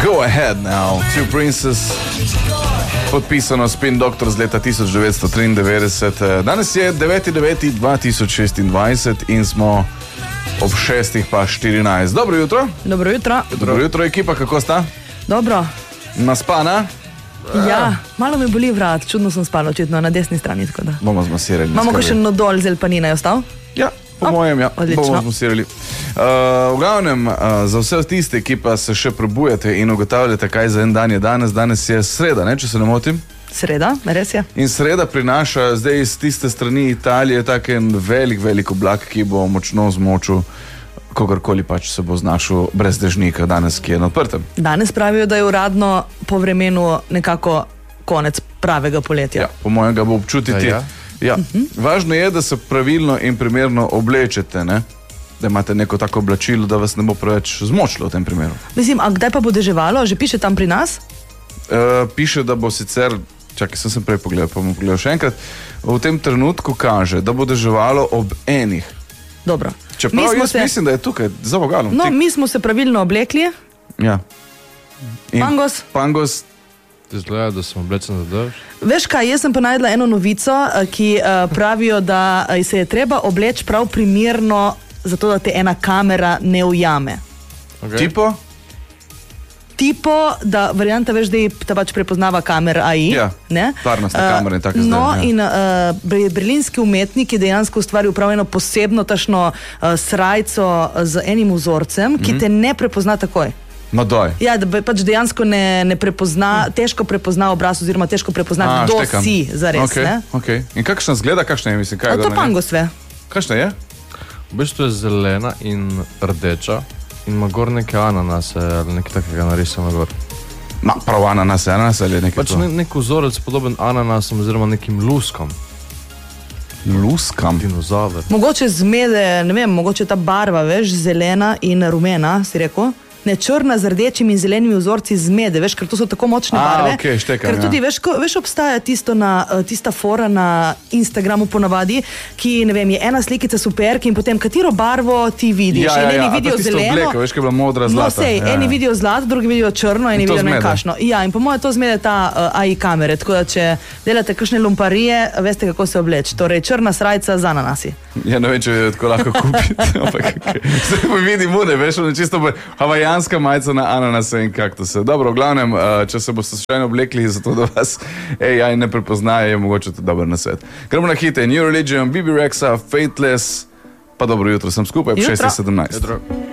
Go Ahead Now, Two Princes, podpisano Spin Doctor z leta 1993. Danes je 9.9.2026 in smo ob 6.14. Dobro jutro. Dobro jutro. Dobro jutro, ekipa, kako sta? Dobro. Naspana? Ja, malo me boli vrat, čudno sem spala očitno na desni strani, tako da. Bomo zmasirali. Imamo še nodol, zelpanina je ostal? Ja, po mojem, ja. Odlično. Bomo zmasirali. V glavnem, za vse tiste, ki pa se še prebujate in ugotavljate, kaj za en dan je danes. Danes je sreda, ne, če se ne motim? Sreda, res je. In sreda prinaša zdaj iz tiste strani Italije tak en velik oblak, ki bo močno zmočil kogarkoli pač se bo znašel brez dežnika danes, ki je na odprtem. Danes pravijo, da je uradno po vremenu nekako konec pravega poletja. Ja, po mojem ga bo občutiti. Ja. Važno je, da se pravilno in primerno oblečete, ne? Da imate neko tako oblačilo, da vas ne bo preveč zmočilo v tem primeru. Mislim, a kdaj pa bo deževalo? Že piše tam pri nas? Piše, da bo sicer, čakaj, sem prej pogledal, pa bom pogledal še enkrat, v tem trenutku kaže, da bo deževalo ob enih. Dobro. Čeprav jaz mislim, da je tukaj za vogalom. No, mi smo se pravilno oblekli. Ja. Pangos. Izgleda, da sem oblečen za dež. Veš kaj, jaz sem pa najdla eno novico, ki pravijo, da se je treba obleči prav primerno, zato da te ena kamera ne ujame. Okay. Tipo, da varianta, veš, da ta pač prepoznava kamer AI. Ja, varnostne kamere in tako zdaj. No, in berlinski umetnik je dejansko ustvaril prav eno posebno tašno srajco z enim vzorcem, ki te ne prepozna takoj. No, doj. Ja, da pač dejansko ne prepozna, težko prepozna obraz oziroma težko prepozna, kdo si zares. Okay. In kakšna zgleda, kakšna je, mislim, kaj je? To pangosve. Kakšna je? V bistvu je zelena in rdeča. In ima gor neke ananase ali nekaj takega narisano gor. Ma, prav ananase ali nekaj pač to? Nek vzorec podoben ananasom oziroma nekim luskom. Luskam? Dinozaver. Mogoče zmede, ne vem, mogoče ta barva, veš, zelena in rumena, si rekel? Ne, črna z rdečimi in zelenimi vzorci zmede, veš, ker to so tako močne barve. Okay, štekam, ker tudi, veš, obstaja tista fora na Instagramu ponavadi, ki, ne vem, je ena slikica superki in potem katero barvo ti vidiš. Ja, eni vidijo zeleno. Obleko, veš, kaj je bila modra, zlata. No, sej, eni vidijo zlato, drugi vidijo črno, eni vidijo nekašno. Ja, in po mojem to zmede ta AI kamere, tako da če delate kakšne lumparije, veste, kako se obleči. Torej, črna srajca z ananasi. Ja, ne vem, če je tako lahko kupiti. Zdaj pa vidim, ne veš, čisto havajanska majica na ananase in kaktuse. Dobro, v glavnem, če se boste slučajno oblekli, zato da vas AI ne prepoznaje, je mogoče to dober nasvet. Gremo na hite. New Religion, Bibi Rexa, Faithless, pa dobro jutro, sem skupaj ob 6.17.